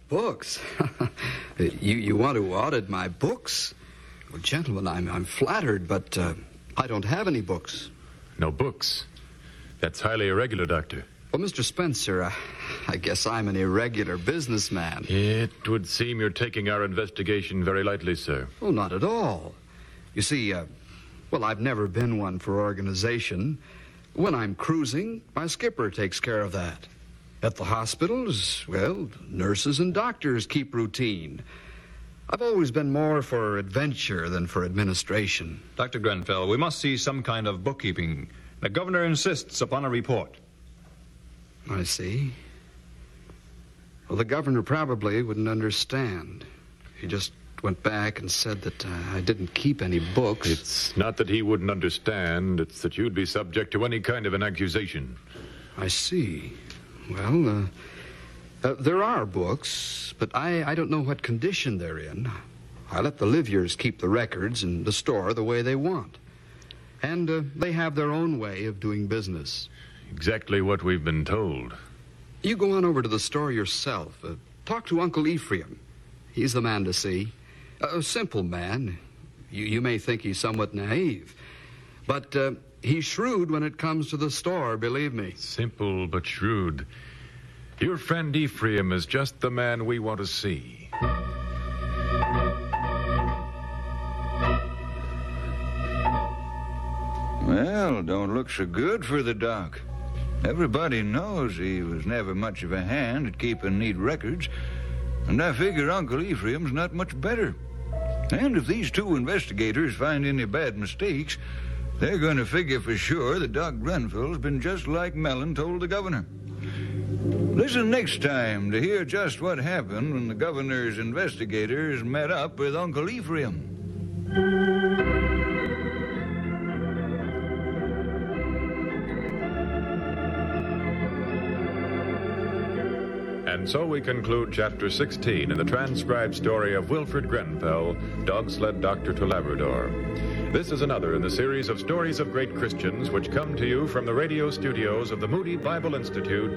Books? You want to audit my books? Well, gentlemen, I'm flattered, but I don't have any books. No books? That's highly irregular, Doctor. Well, Mr. Spencer, I guess I'm an irregular businessman. It would seem you're taking our investigation very lightly, sir. Oh, not at all. You see, I've never been one for organization. When I'm cruising, my skipper takes care of that. At the hospitals, well, nurses and doctors keep routine. I've always been more for adventure than for administration. Dr. Grenfell, we must see some kind of bookkeeping. The governor insists upon a report. I see. Well, the governor probably wouldn't understand. He just went back and said that I didn't keep any books. It's not that he wouldn't understand. It's that you'd be subject to any kind of an accusation. I see. Well, there are books, but I don't know what condition they're in. I let the Liviers keep the records and the store the way they want. And they have their own way of doing business. Exactly what we've been told. You go on over to the store yourself. Talk to Uncle Ephraim. He's the man to see. A simple man. You may think he's somewhat naive. But he's shrewd when it comes to the store, believe me. Simple but shrewd. Your friend Ephraim is just the man we want to see. Well, don't look so good for the doc. Everybody knows he was never much of a hand at keeping neat records, and I figure Uncle Ephraim's not much better. And if these two investigators find any bad mistakes, they're going to figure for sure that Doc Grenfell's been just like Mellon told the governor. Listen next time to hear just what happened when the governor's investigators met up with Uncle Ephraim. And so we conclude Chapter 16 in the transcribed story of Wilfred Grenfell, Dog Sled Doctor to Labrador. This is another in the series of Stories of Great Christians which come to you from the radio studios of the Moody Bible Institute